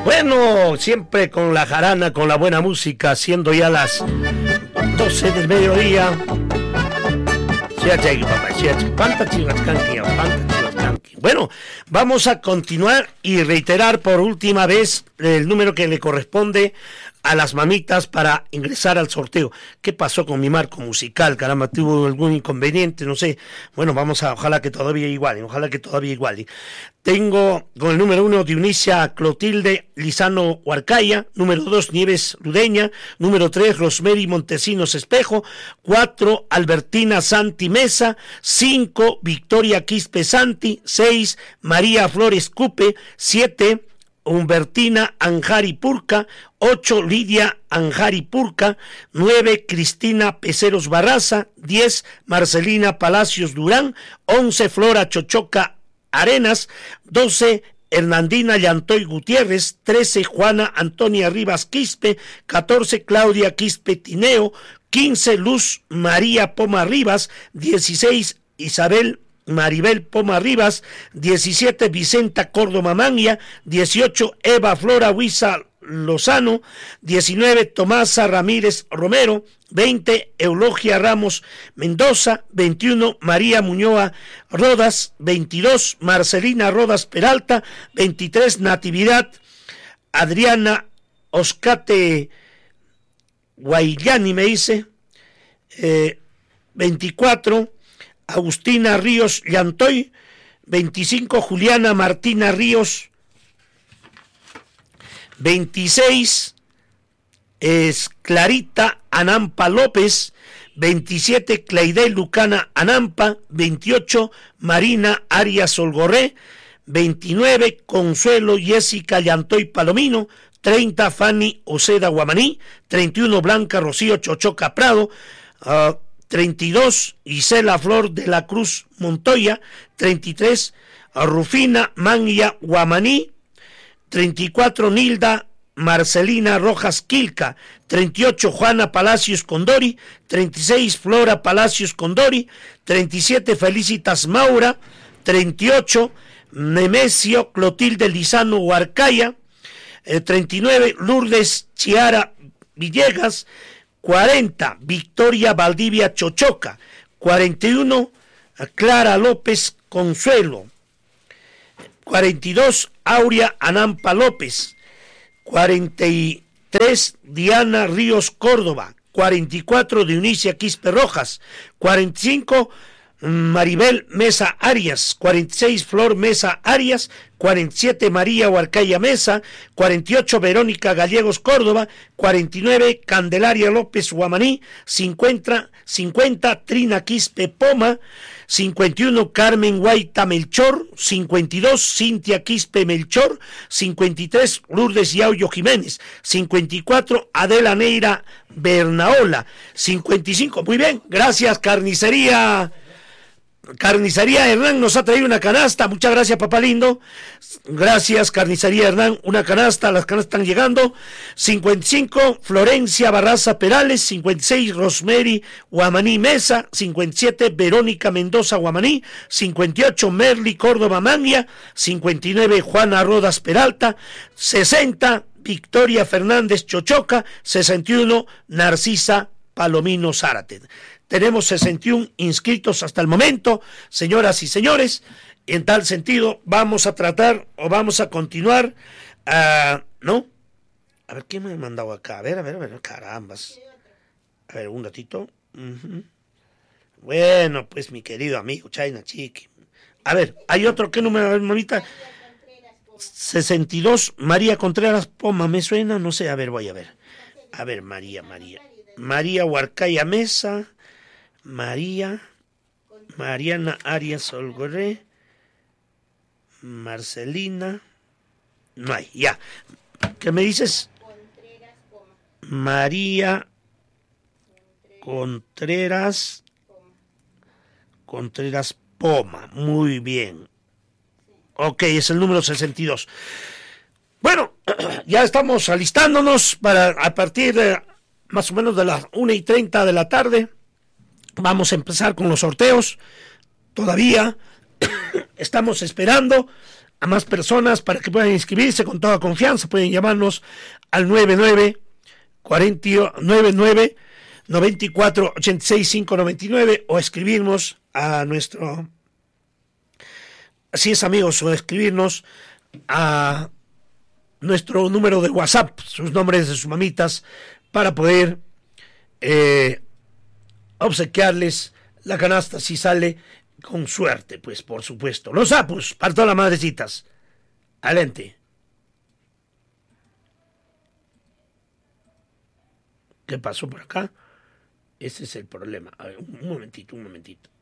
Bueno, siempre con la jarana, con la buena música, siendo ya las 12 del mediodía. Bueno, vamos a continuar y reiterar por última vez el número que le corresponde a las mamitas para ingresar al sorteo. ¿Qué pasó con mi marco musical? Caramba, tuvo algún inconveniente, no sé. Bueno, ojalá que todavía igualen, Tengo con el número 1 Dionisia Clotilde Lizano Huarcaya, número 2 Nieves Ludeña, número 3 Rosemary Montesinos Espejo, 4 Albertina Santi Mesa, 5 Victoria Quispe Santi, 6 María Flores Cupe, 7 Humbertina Anjari Purca, 8 Lidia Anjari Purca, 9 Cristina Peceros Barraza, 10 Marcelina Palacios Durán, 11 Flora Chochoca Arenas, 12 Hernandina Llantoy Gutiérrez, 13 Juana Antonia Rivas Quispe, 14 Claudia Quispe Tineo, 15 Luz María Poma Rivas, 16 Isabel Maribel Poma Rivas, 17 Vicenta Córdoba Mangia, 18 Eva Flora Huiza Lozano, 19 Tomasa Ramírez Romero, 20 Eulogia Ramos Mendoza, 21 María Muñoa Rodas, 22 Marcelina Rodas Peralta, 23 Natividad Adriana Oscate Guayani me dice, 24 Agustina Ríos Llantoy, 25 Juliana Martina Ríos, 26 es Clarita Anampa López, 27 Cleide Lucana Anampa, 28 Marina Arias Olgorré, 29 Consuelo Jessica Llantoy Palomino, 30 Fanny Oceda Guamaní, 31 Blanca Rocío Chochoca Prado, 32 Gisela Flor de la Cruz Montoya, 33 Rufina Mangia Guamaní, 34 Nilda Marcelina Rojas Quilca, 38 Juana Palacios Condori, 36 Flora Palacios Condori, 37 Felicitas Maura, 38 Nemesio Clotilde Lizano Huarcaya, 39 Lourdes Chiara Villegas, 40 Victoria Valdivia Chochoca, 41 Clara López Consuelo, 42 Aurea Anampa López, 43 Diana Ríos Córdoba, 44 Dionisia Quispe Rojas, 45 Maribel Mesa Arias, 46 Flor Mesa Arias, 47 María Huarcaya Mesa, 48 Verónica Gallegos Córdoba, 49 Candelaria López Guamaní, 50 Trina Quispe Poma, 51 Carmen Guaita Melchor, 52 Cintia Quispe Melchor, 53 Lourdes Yaullo Jiménez, 54 Adela Neira Bernaola, 55, muy bien, gracias Carnicería Hernán nos ha traído una canasta, muchas gracias papá lindo, gracias Carnicería Hernán, una canasta, las canastas están llegando. 55 Florencia Barraza Perales, 56 Rosemary Guamaní Mesa, 57 Verónica Mendoza Guamaní, 58 Merly Córdoba Mangia, 59 Juana Rodas Peralta, 60 Victoria Fernández Chochoca, 61 Narcisa Palomino Zárate. Tenemos 61 inscritos hasta el momento, señoras y señores. En tal sentido, vamos a tratar o vamos a continuar. ¿No? A ver, ¿quién me ha mandado acá? A ver, carambas. A ver, un ratito. Bueno, pues mi querido amigo, China Chiqui. A ver, hay otro, ¿qué número, mamita? 62, María Contreras Poma, ¿me suena? No sé, a ver, voy a ver. A ver, María Huarcaya Mesa. Mariana Arias Olgorré, Marcelina, no hay, ya. ¿Qué me dices? María Contreras Poma, muy bien. Ok, es el número 62. Bueno, ya estamos alistándonos para a partir de más o menos de las 1:30 de la tarde. Vamos a empezar con los sorteos. Todavía estamos esperando a más personas para que puedan inscribirse con toda confianza. Pueden llamarnos al 99 94 86 599 o escribirnos a nuestro, así es amigos, o escribirnos a nuestro número de WhatsApp, sus nombres de sus mamitas, para poder obsequiarles la canasta si sale con suerte, pues por supuesto. Los sapos para todas las madrecitas. Adelante. ¿Qué pasó por acá? Ese es el problema. A ver, un momentito.